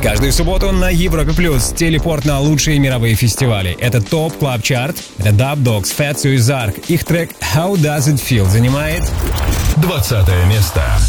Каждую субботу на Европе Плюс телепорт на лучшие мировые фестивали. Это ТОП Клаб Чарт, это Dub Dogs, Fatso и Zark. Их трек How Does It Feel занимает 20 место.